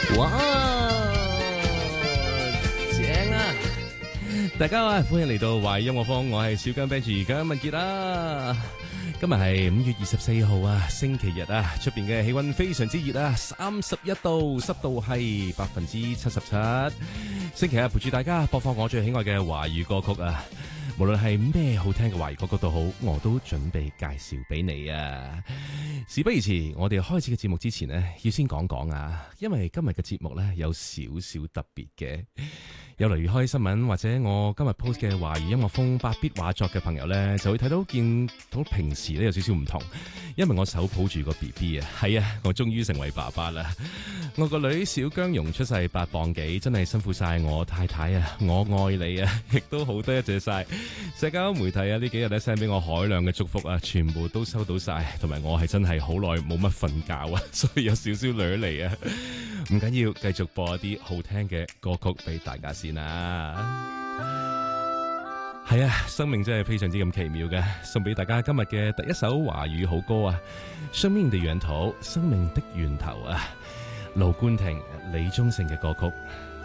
哇，正啊！大家好啊，歡迎嚟到華語音樂坊，我係小姜 Benji 姜文傑啦。今日係5月24號啊，星期日啊，出邊嘅氣溫非常之熱啊，31度，濕度係77%。星期日陪住大家播放我最喜愛嘅華語歌曲啊，無論係咩好聽嘅華語歌曲都好，我都準備介紹俾你啊。事不宜遲，我哋開始嘅節目之前呢，要先講講啊，因為今日嘅節目呢，有少少特別嘅。有留意開新聞或者我今日 post 嘅華語音樂風8 bit 畫作嘅朋友呢，就會睇到見到平時呢有少少唔同，因為我手抱住個 BB 啊，係啊，我終於成為爸爸啦！我個女小姜蓉出世8磅幾，真係辛苦晒我太太啊，我愛你啊，亦都好多謝晒社交媒體啊，呢幾日咧 send 俾我海量嘅祝福啊，全部都收到晒，同埋我係真係好耐冇乜瞓覺啊，所以有少少累嚟啊，唔緊要，繼續播一啲好聽嘅歌曲俾大家先啊！係啊，生命真係非常之咁奇妙嘅，送俾大家今日嘅第一首華語好歌啊！生命的源頭，生命的源頭啊！盧冠廷、李宗盛嘅歌曲。